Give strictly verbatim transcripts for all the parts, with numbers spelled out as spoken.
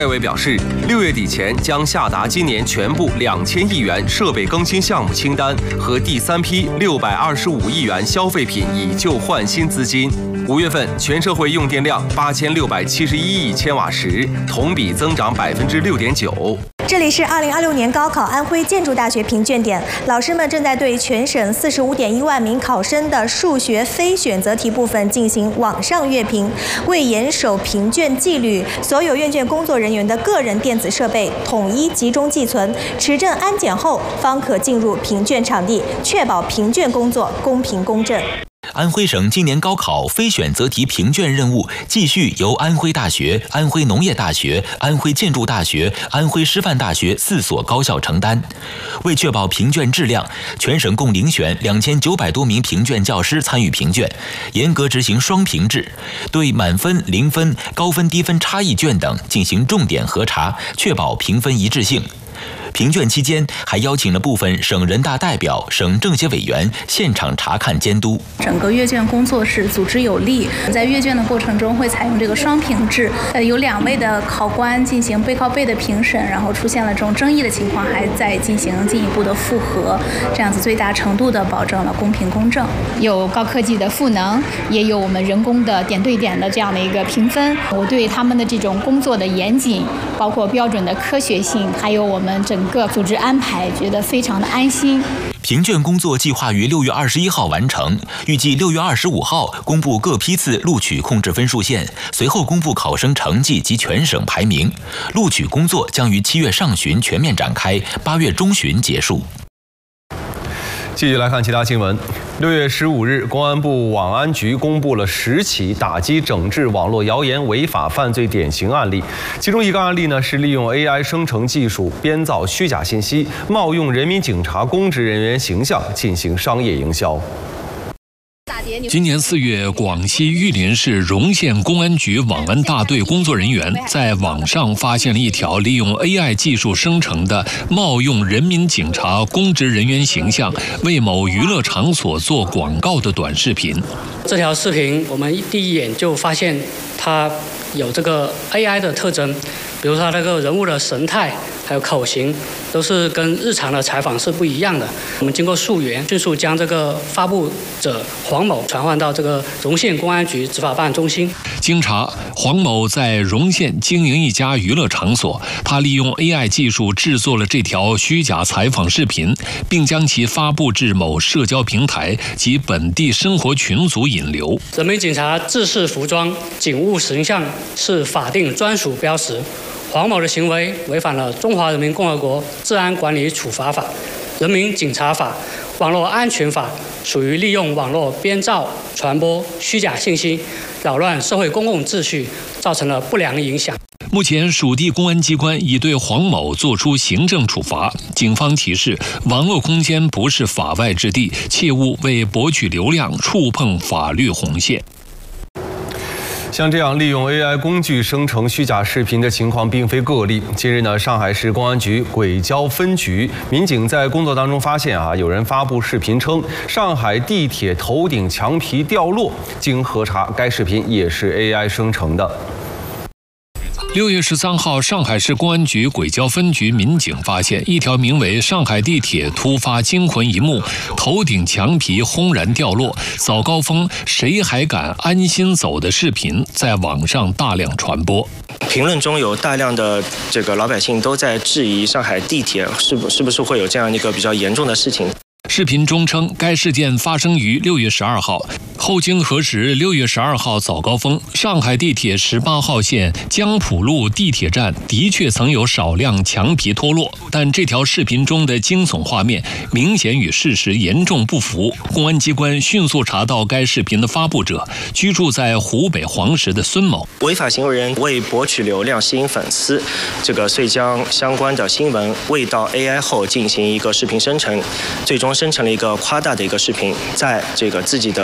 戴维表示，六月底前将下达今年全部两千亿元设备更新项目清单和第三批六百二十五亿元消费品以旧换新资金。五月份全社会用电量八千六百七十一亿千瓦时，同比增长百分之六点九。 这里是二零二六年高考安徽建筑大学评卷点，老师们正在对全省四十五点一万名考生的数学非选择题部分进行网上阅评。为严守评卷纪律，所有阅卷工作人员的个人电子设备统一集中寄存，持证安检后方可进入评卷场地，确保评卷工作公平公正。 安徽省今年高考非选择题评卷任务继续由安徽大学、安徽农业大学、安徽建筑大学、安徽师范大学四所高校承担。为确保评卷质量，全省共遴选两千九百多名评卷教师参与评卷，严格执行双评制，对满分、零分、高分、低分差异卷等进行重点核查，确保评分一致性。评卷期间，还邀请了部分省人大代表、省政协委员现场查看监督。 整个阅卷工作是组织有力，在阅卷的过程中会采用这个双评制，呃，有两位的考官进行背靠背的评审，然后出现了这种争议的情况，还在进行进一步的复核，这样子最大程度的保证了公平公正。 有高科技的赋能，也有我们人工的点对点的这样的一个评分。我对他们的这种工作的严谨，包括标准的科学性，还有我们整个组织安排，觉得非常的安心。 评卷工作计划于六月二十一号完成，预计六月二十五号公布各批次录取控制分数线，随后公布考生成绩及全省排名。录取工作将于七月上旬全面展开，八月中旬结束。 继续来看其他新闻。六月十五日，公安部网安局公布了十起打击整治网络谣言违法犯罪典型案例，其中一个案例呢是利用 A I 生成技术编造虚假信息，冒用人民警察公职人员形象进行商业营销。 今年四月，广西玉林市荣县公安局网安大队工作人员在网上发现了一条利用 A I 技术生成的冒用人民警察公职人员形象为某娱乐场所做广告的短视频。 这条视频我们第一眼就发现它有这个 A I 的特征，比如说它这个人物的神态还有口型都是跟日常的采访是不一样的。我们经过溯源，迅速将这个发布者黄某传唤到这个荣县公安局执法办中心。 经查，黄某在荣县经营一家娱乐场所，他利用 A I 技术制作了这条虚假采访视频，并将其发布至某社交平台及本地生活群组引流。 人民警察制式服装、警务形象是法定专属标识。黄某的行为违反了《中华人民共和国治安管理处罚法》、《人民警察法》、《网络安全法》，属于利用网络编造、传播虚假信息，扰乱社会公共秩序，造成了不良影响。 目前，属地公安机关已对黄某作出行政处罚。警方提示：网络空间不是法外之地，切勿为博取流量触碰法律红线。 像这样利用 A I 工具生成虚假视频的情况并非个例。近日呢，上海市公安局轨交分局民警在工作当中发现啊，有人发布视频称上海地铁头顶墙皮掉落，经核查，该视频也是 A I 生成的。 六月十三号，上海市公安局轨交分局民警发现一条名为“上海地铁突发惊魂一幕，头顶墙皮轰然掉落，早高峰谁还敢安心走”的视频在网上大量传播。 评论中有大量的这个老百姓都在质疑上海地铁是不是不是会有这样一个比较严重的事情。 视频中称，该事件发生于六月十二号。后经核实，六月十二号早高峰，上海地铁十八号线江浦路地铁站的确曾有少量墙皮脱落，但这条视频中的惊悚画面明显与事实严重不符。公安机关迅速查到该视频的发布者，居住在湖北黄石的孙某。 违法行为人为博取流量、吸引粉丝，这个遂将相关的新闻喂到 A I 后进行一个视频生成，最终生成了一个夸大的一个视频，在这个自己的微信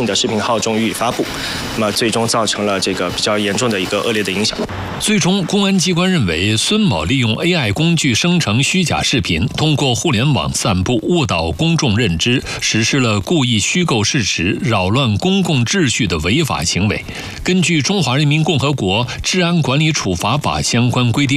的视频号中予以发布，那么最终造成了这个比较严重的一个恶劣的影响。 最终，公安机关认为孙某利用 A I 工具生成虚假视频，通过互联网散布误导公众认知，实施了故意虚构事实、扰乱公共秩序的违法行为。根据《中华人民共和国治安管理处罚法》相关规定。